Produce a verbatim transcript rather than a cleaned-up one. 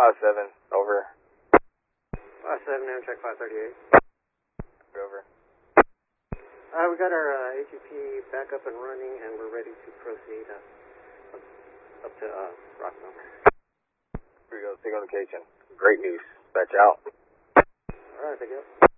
five seven, over. five seven, Amtrak five thirty-eight. Over. Uh, we got our uh, A T P back up and running, and we're ready to proceed uh, up, up to uh, Rockville. Here we go, single location. Great news. Dispatch out. All right, thank you.